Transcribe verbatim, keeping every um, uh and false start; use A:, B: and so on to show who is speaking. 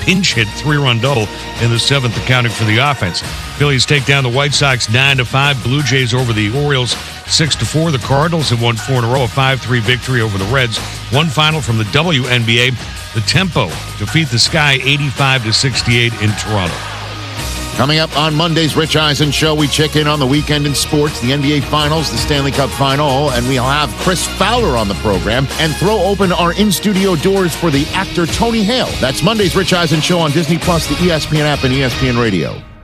A: pinch hit three-run double in the seventh, accounting for the offense. Phillies take down the White Sox nine to five. Blue Jays over the Orioles six to four. The Cardinals have won four in a row, a five three victory over the Reds. One final from the W N B A. The Tempo defeat the Sky eighty-five to sixty-eight in Toronto.
B: Coming up on Monday's Rich Eisen Show, we check in on the weekend in sports, the N B A Finals, the Stanley Cup Final, and we'll have Chris Fowler on the program and throw open our in-studio doors for the actor Tony Hale. That's Monday's Rich Eisen Show on Disney Plus, the E S P N app, and E S P N Radio.